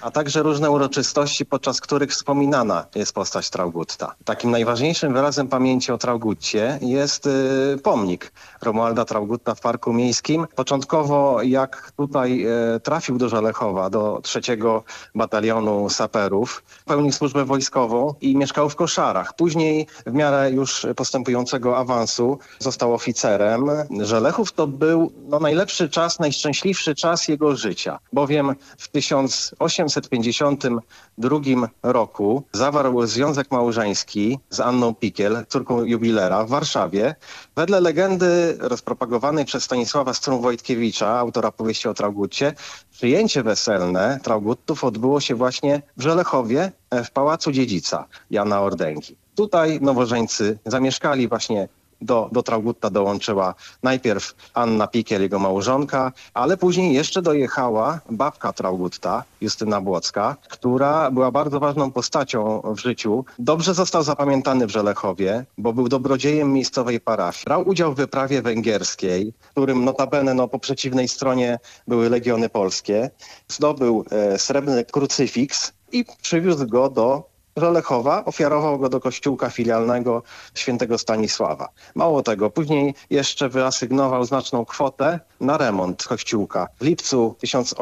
a także różne uroczystości, podczas których wspominana jest postać Traugutta. Takim najważniejszym wyrazem pamięci o Traugutcie jest pomnik Romualda Traugutta w Parku Miejskim. Początkowo jak tutaj trafił do Żelechowa, do 3. Batalionu Saperów, pełnił służbę wojskową i mieszkał w Koszarach. Później w miarę już postępującego awansu został oficerem. Żelechów to był najlepszy czas, najszczęśliwszy czas jego życia, bowiem w 1852 roku zawarł związek małżeński z Anną Pikiel, córką jubilera w Warszawie. Wedle legendy rozpropagowanej przez Stanisława Strum-Wojtkiewicza, autora powieści o Traugutcie, przyjęcie weselne Trauguttów odbyło się właśnie w Żelechowie w Pałacu Dziedzica Jana Ordęki. Tutaj nowożeńcy zamieszkali właśnie. Do Traugutta dołączyła najpierw Anna Pikiel, jego małżonka, ale później jeszcze dojechała babka Traugutta, Justyna Błocka, która była bardzo ważną postacią w życiu. Dobrze został zapamiętany w Żelechowie, bo był dobrodziejem miejscowej parafii. Brał udział w wyprawie węgierskiej, w którym notabene po przeciwnej stronie były legiony polskie. Zdobył srebrny krucyfiks i przywiózł go do Żelechowa, ofiarował go do kościółka filialnego świętego Stanisława. Mało tego, później jeszcze wyasygnował znaczną kwotę na remont kościółka. W lipcu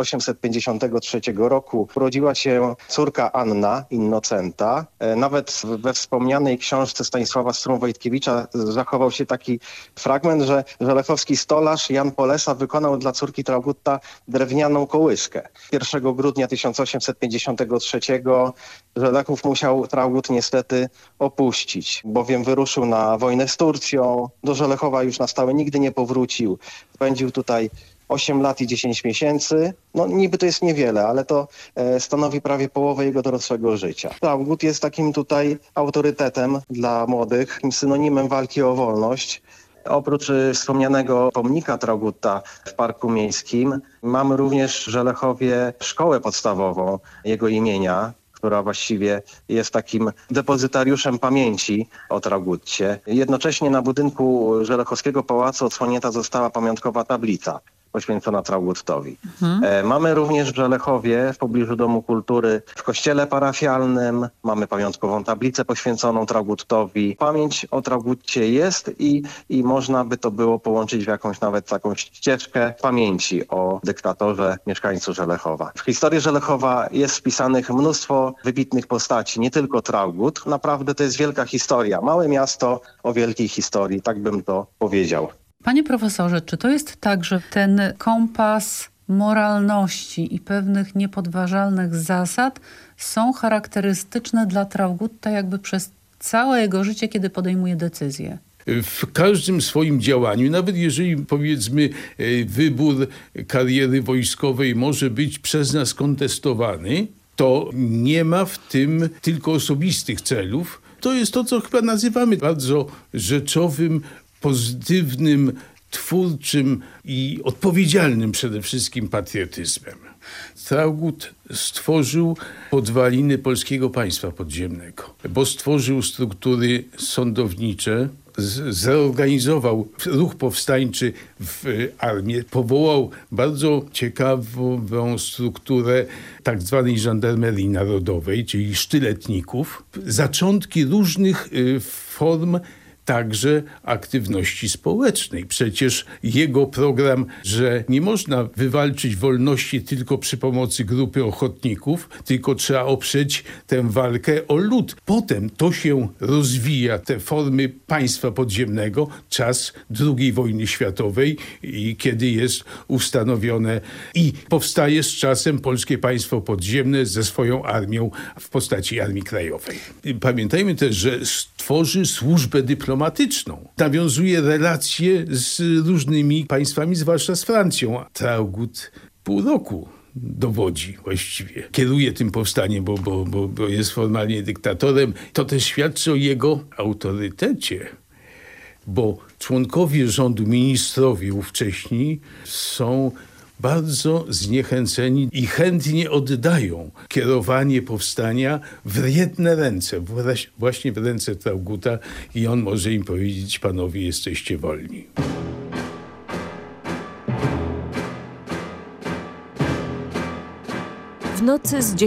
1853 roku urodziła się córka Anna Innocenta. Nawet we wspomnianej książce Stanisława Strum-Wojtkiewicza zachował się taki fragment, że żelechowski stolarz Jan Polesa wykonał dla córki Traugutta drewnianą kołyskę. 1 grudnia 1853 Żelechów musiał Traugutt niestety opuścić, bowiem wyruszył na wojnę z Turcją. Do Żelechowa już na stałe nigdy nie powrócił. Spędził tutaj 8 lat i 10 miesięcy. Niby to jest niewiele, ale to stanowi prawie połowę jego dorosłego życia. Traugott jest takim tutaj autorytetem dla młodych, takim synonimem walki o wolność. Oprócz wspomnianego pomnika Traugutta w Parku Miejskim mamy również w Żelechowie szkołę podstawową jego imienia, która właściwie jest takim depozytariuszem pamięci o Traugutcie. Jednocześnie na budynku Żelechowskiego Pałacu odsłonięta została pamiątkowa tablica poświęcona Trauguttowi. Mamy również w Żelechowie, w pobliżu Domu Kultury, w kościele parafialnym, mamy pamiątkową tablicę poświęconą Trauguttowi. Pamięć o Traugutcie jest i można by to było połączyć w jakąś nawet taką ścieżkę pamięci o dyktatorze, mieszkańcu Żelechowa. W historii Żelechowa jest wpisanych mnóstwo wybitnych postaci, nie tylko Traugutt. Naprawdę to jest wielka historia. Małe miasto o wielkiej historii, tak bym to powiedział. Panie profesorze, czy to jest tak, że ten kompas moralności i pewnych niepodważalnych zasad są charakterystyczne dla Traugutta jakby przez całe jego życie, kiedy podejmuje decyzje? W każdym swoim działaniu, nawet jeżeli powiedzmy wybór kariery wojskowej może być przez nas kontestowany, to nie ma w tym tylko osobistych celów. To jest to, co chyba nazywamy bardzo rzeczowym, pozytywnym, twórczym i odpowiedzialnym przede wszystkim patriotyzmem. Traugott stworzył podwaliny polskiego państwa podziemnego, bo stworzył struktury sądownicze, zorganizował ruch powstańczy w armię, powołał bardzo ciekawą strukturę tak zwanej żandarmerii narodowej, czyli sztyletników, zaczątki różnych form także aktywności społecznej. Przecież jego program, że nie można wywalczyć wolności tylko przy pomocy grupy ochotników, tylko trzeba oprzeć tę walkę o lud. Potem to się rozwija, te formy państwa podziemnego, czas II wojny światowej, i kiedy jest ustanowione i powstaje z czasem polskie państwo podziemne ze swoją armią w postaci Armii Krajowej. Pamiętajmy też, że stworzy służbę dyplomatyczną, nawiązuje relacje z różnymi państwami, zwłaszcza z Francją. Traugott pół roku dowodzi właściwie. Kieruje tym powstaniem, bo jest formalnie dyktatorem. To też świadczy o jego autorytecie, bo członkowie rządu, ministrowie ówcześni są bardzo zniechęceni i chętnie oddają kierowanie powstania w jedne ręce, właśnie w ręce Traugutta, i on może im powiedzieć: panowie, jesteście wolni. W nocy z